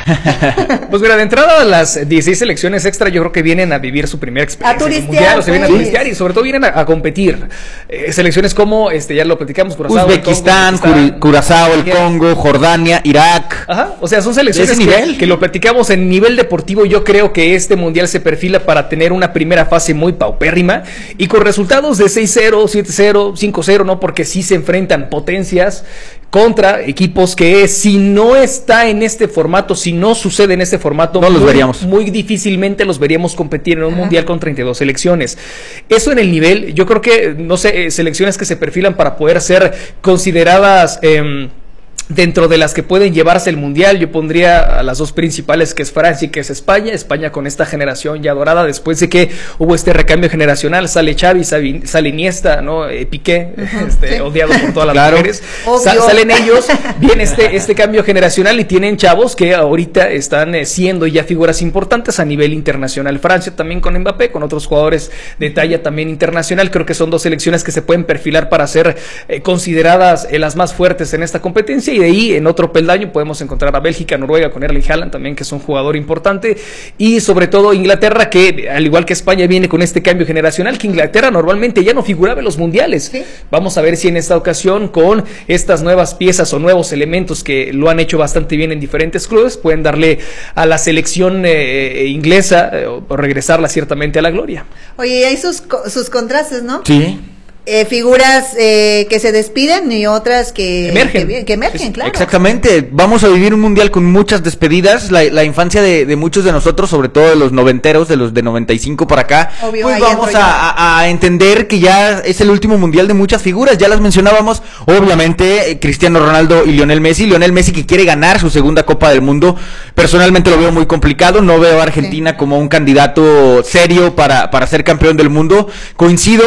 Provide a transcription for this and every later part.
Pues mira, de entrada las 16 selecciones extra yo creo que vienen a vivir su primera experiencia a turistear, mundial, o sea, vienen a turistear y sobre todo vienen a competir. Selecciones como, ya lo platicamos, Curazao, Uzbekistán, Curazao, el Congo, Jordania, Irak. Ajá, o sea, son selecciones que lo platicamos en nivel deportivo. Yo creo que este mundial se perfila para tener una primera fase muy paupérrima y con resultados de 6-0, 7-0, 5-0, ¿no? Porque sí se enfrentan potencias contra equipos que si no está en este formato, si no sucede en este formato, no los veríamos. Muy difícilmente los veríamos competir en un mundial con 32 selecciones. Eso en el nivel, yo creo que, no sé, selecciones que se perfilan para poder ser consideradas dentro de las que pueden llevarse el mundial. Yo pondría a las dos principales, que es Francia y que es España. España con esta generación ya dorada, después de que hubo este recambio generacional, sale Xavi, sale Iniesta, ¿no? Piqué, sí, odiado por todas las mujeres. Salen ellos, viene este cambio generacional y tienen chavos que ahorita están siendo ya figuras importantes a nivel internacional. Francia también con Mbappé, con otros jugadores de talla también internacional. Creo que son dos selecciones que se pueden perfilar para ser consideradas las más fuertes en esta competencia. Y de ahí, en otro peldaño, podemos encontrar a Bélgica, Noruega, con Erling Haaland también, que es un jugador importante, y sobre todo Inglaterra, que al igual que España viene con este cambio generacional, que Inglaterra normalmente ya no figuraba en los mundiales. ¿Sí? Vamos a ver si en esta ocasión, con estas nuevas piezas o nuevos elementos que lo han hecho bastante bien en diferentes clubes, pueden darle a la selección inglesa o regresarla ciertamente a la gloria. Oye, hay sus contrastes, ¿no? Sí. Figuras que se despiden y otras que emergen, claro. Exactamente, vamos a vivir un mundial con muchas despedidas. La infancia de muchos de nosotros, sobre todo de los noventeros, de los de 95 para acá, obvio, pues vamos a entender que ya es el último mundial de muchas figuras. Ya las mencionábamos, obviamente, Cristiano Ronaldo y Lionel Messi. Lionel Messi, que quiere ganar su segunda Copa del Mundo. Personalmente lo veo muy complicado, no veo a Argentina como un candidato serio para ser campeón del mundo. Coincido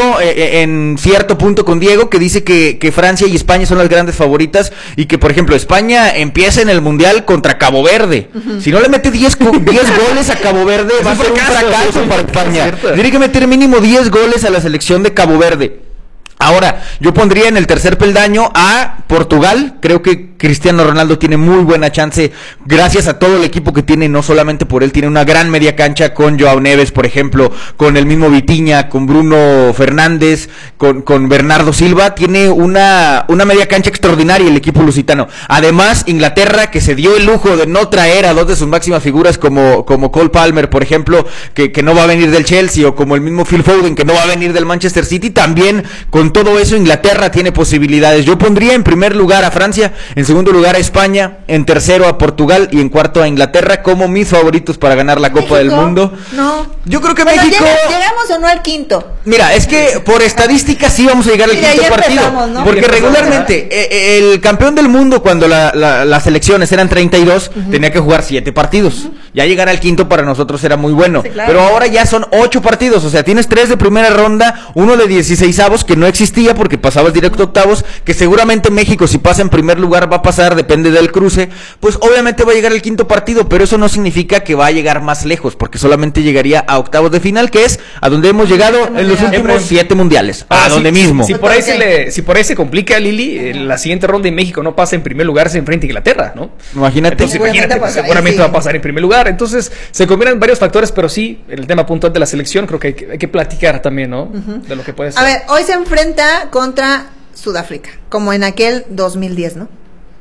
en cierto punto con Diego, que dice que Francia y España son las grandes favoritas y que, por ejemplo, España empieza en el mundial contra Cabo Verde. Si no le mete 10 goles a Cabo Verde, va a ser un fracaso para España. Tiene que meter mínimo 10 goles a la selección de Cabo Verde. Ahora, yo pondría en el tercer peldaño a Portugal. Creo que Cristiano Ronaldo tiene muy buena chance, gracias a todo el equipo que tiene, no solamente por él. Tiene una gran media cancha con Joao Neves, por ejemplo, con el mismo Vitinha, con Bruno Fernández, con Bernardo Silva. Tiene una media cancha extraordinaria el equipo lusitano. Además, Inglaterra, que se dio el lujo de no traer a dos de sus máximas figuras como Cole Palmer, por ejemplo, que no va a venir del Chelsea, o como el mismo Phil Foden, que no va a venir del Manchester City. También, con todo eso, Inglaterra tiene posibilidades. Yo pondría en primer lugar a Francia, en segundo lugar a España, en tercero a Portugal y en cuarto a Inglaterra como mis favoritos para ganar la Copa del Mundo. No. Yo creo que México... ¿Llegamos o no al quinto? Mira, es que por estadística sí vamos a llegar al quinto partido, ¿no? Porque regularmente el campeón del mundo, cuando las selecciones eran 32, tenía que jugar 7 partidos. Ya llegar al quinto para nosotros era muy bueno. Sí, claro. Pero ahora ya son 8 partidos, o sea, tienes 3 de primera ronda, uno de 16avos que no existía porque pasabas directo a octavos, que seguramente México, si pasa en primer lugar, va a pasar, depende del cruce, pues obviamente va a llegar al quinto partido, pero eso no significa que va a llegar más lejos, porque solamente llegaría a octavos de final, que es a donde hemos llegado en los últimos 7 mundiales, a donde mismo. Si por ahí se complica, Lili, la siguiente ronda y México no pasa en primer lugar, se enfrenta a Inglaterra, ¿no? Imagínate. Entonces, seguramente va a pasar en primer lugar. Entonces, se combinan varios factores, pero sí, el tema puntual de la selección, creo que hay que platicar también, ¿no? De lo que puede ser. A ver, hoy se enfrenta contra Sudáfrica, como en aquel 2010, ¿no?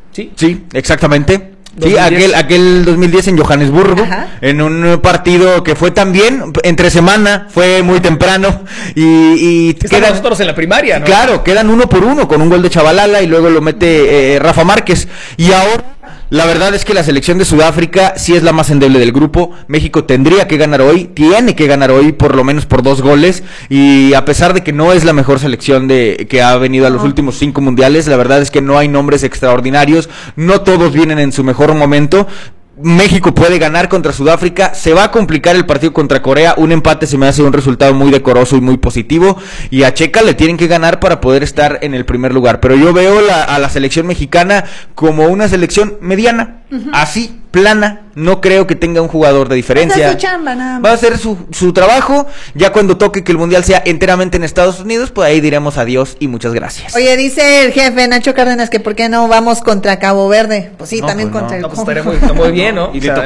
Sí, exactamente. 2010. Sí, aquel 2010 en Johannesburgo. Ajá. En un partido que fue también entre semana, fue muy temprano y quedan nosotros en la primaria, ¿no? Claro, quedan 1-1 con un gol de Chabalala y luego lo mete Rafa Márquez. Y ahora la verdad es que la selección de Sudáfrica sí es la más endeble del grupo. México tendría que ganar hoy, tiene que ganar hoy por lo menos por 2 goles, y a pesar de que no es la mejor selección que ha venido a los últimos 5 mundiales, la verdad es que no hay nombres extraordinarios, no todos vienen en su mejor momento. México puede ganar contra Sudáfrica, se va a complicar el partido contra Corea, un empate se me hace un resultado muy decoroso y muy positivo, y a Checa le tienen que ganar para poder estar en el primer lugar, pero yo veo a la selección mexicana como una selección mediana, así, plana, no creo que tenga un jugador de diferencia. Va a hacer su chamba, nada más. Va a hacer su trabajo, ya cuando toque que el mundial sea enteramente en Estados Unidos, pues ahí diremos adiós y muchas gracias. Oye, dice el jefe Nacho Cárdenas que por qué no vamos contra Cabo Verde, pues sí, también pues contra el... No, pues estaría muy bien, ¿no? Y